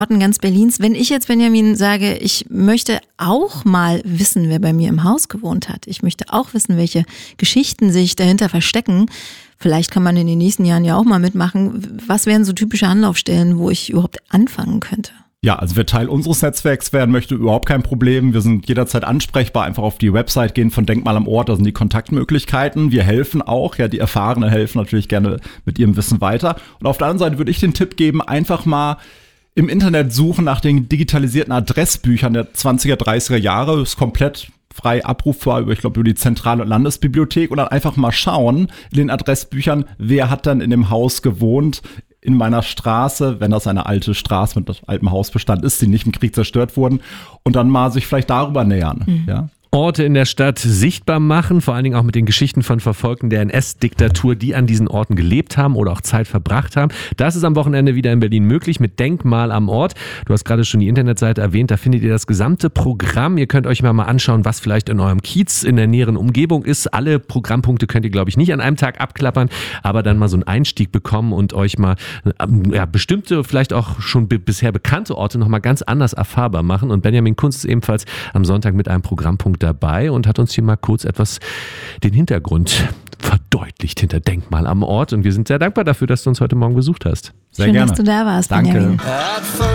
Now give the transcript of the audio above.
ganz Berlins. Wenn ich jetzt, Benjamin, sage, ich möchte auch mal wissen, wer bei mir im Haus gewohnt hat. Ich möchte auch wissen, welche Geschichten sich dahinter verstecken. Vielleicht kann man in den nächsten Jahren ja auch mal mitmachen. Was wären so typische Anlaufstellen, wo ich überhaupt anfangen könnte? Ja, also wer Teil unseres Netzwerks werden möchte, überhaupt kein Problem. Wir sind jederzeit ansprechbar. Einfach auf die Website gehen von Denkmal am Ort, da sind die Kontaktmöglichkeiten. Wir helfen auch, ja, die Erfahrenen helfen natürlich gerne mit ihrem Wissen weiter. Und auf der anderen Seite würde ich den Tipp geben, einfach mal im Internet suchen nach den digitalisierten Adressbüchern der 20er, 30er Jahre. Ist komplett frei abrufbar über die Zentral- und Landesbibliothek und dann einfach mal schauen in den Adressbüchern, wer hat dann in dem Haus gewohnt, in meiner Straße, wenn das eine alte Straße mit altem Hausbestand ist, die nicht im Krieg zerstört wurden, und dann mal sich vielleicht darüber nähern, ja. Orte in der Stadt sichtbar machen, vor allen Dingen auch mit den Geschichten von Verfolgten der NS-Diktatur, die an diesen Orten gelebt haben oder auch Zeit verbracht haben. Das ist am Wochenende wieder in Berlin möglich mit Denkmal am Ort. Du hast gerade schon die Internetseite erwähnt, da findet ihr das gesamte Programm. Ihr könnt euch mal anschauen, was vielleicht in eurem Kiez in der näheren Umgebung ist. Alle Programmpunkte könnt ihr, glaube ich, nicht an einem Tag abklappern, aber dann mal so einen Einstieg bekommen und euch mal bestimmte, vielleicht auch schon bisher bekannte Orte nochmal ganz anders erfahrbar machen. Und Benjamin Kunz ist ebenfalls am Sonntag mit einem Programmpunkt dabei und hat uns hier mal kurz etwas den Hintergrund verdeutlicht hinter Denkmal am Ort. Und wir sind sehr dankbar dafür, dass du uns heute Morgen besucht hast. Sehr Schön, gerne. dass du da warst, Danke. Benjamin.